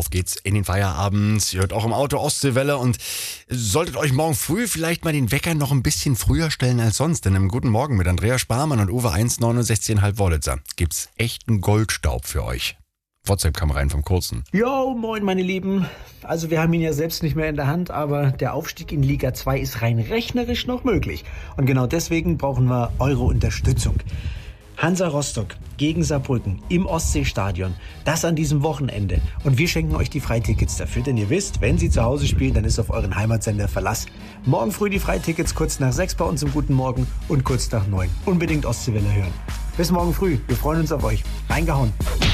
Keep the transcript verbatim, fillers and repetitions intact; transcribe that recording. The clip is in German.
Auf geht's in den Feierabend. Ihr hört auch im Auto Ostseewelle und solltet euch morgen früh vielleicht mal den Wecker noch ein bisschen früher stellen als sonst. Denn im Guten Morgen mit Andrea Sparmann und Uwe eins neunundsechzig Komma fünf Wollitzer gibt's echten Goldstaub für euch. WhatsApp kam rein vom Kurzen. Jo, moin meine Lieben. Also wir haben ihn ja selbst nicht mehr in der Hand, aber der Aufstieg in Liga zwei ist rein rechnerisch noch möglich. Und genau deswegen brauchen wir eure Unterstützung. Hansa Rostock gegen Saarbrücken im Ostseestadion. Das an diesem Wochenende. Und wir schenken euch die Freitickets dafür, denn ihr wisst, wenn sie zu Hause spielen, dann ist auf euren Heimatsender Verlass. Morgen früh die Freitickets kurz nach sechs bei uns im Guten Morgen und kurz nach neun. Unbedingt Ostseewelle hören. Bis morgen früh. Wir freuen uns auf euch. Reingehauen.